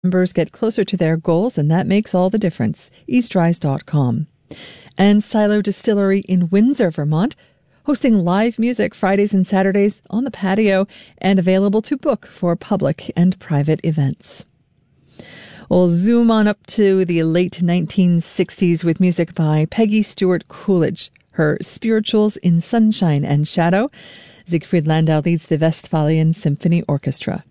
members get closer to their goals, and that makes all the difference. eastrise.com. And Silo Distillery in Windsor, Vermont, hosting live music Fridays and Saturdays on the patio and available to book for public and private events. We'll zoom on up to the late 1960s with music by Peggy Stewart Coolidge, her Spirituals in Sunshine and Shadow. Siegfried Landau leads the Westphalian Symphony Orchestra.